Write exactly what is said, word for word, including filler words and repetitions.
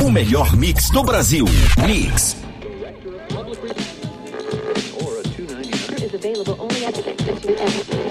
O melhor mix do Brasil. Mix. Is available only at